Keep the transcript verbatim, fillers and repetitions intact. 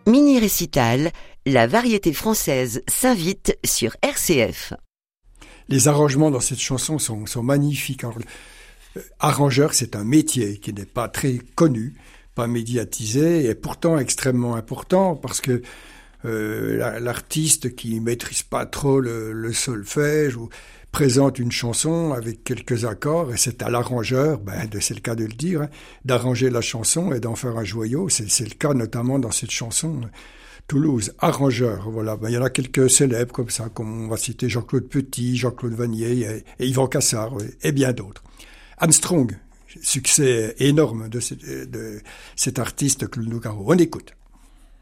Mini-récital, la variété française s'invite sur R C F. Les arrangements dans cette chanson sont, sont magnifiques. Alors, euh, arrangeur, c'est un métier qui n'est pas très connu, pas médiatisé, et pourtant extrêmement important parce que euh, la, l'artiste qui maîtrise pas trop le, le solfège ou présente une chanson avec quelques accords, et c'est à l'arrangeur, ben, c'est le cas de le dire, hein, d'arranger la chanson et d'en faire un joyau. C'est, c'est le cas notamment dans cette chanson Toulouse, arrangeur. Voilà, ben, il y en a quelques célèbres comme ça, comme on va citer Jean-Claude Petit, Jean-Claude Vanier et, et Yvan Cassard et, et bien d'autres. Armstrong, succès énorme de, ce, de cet artiste Claude Nougaro. On écoute.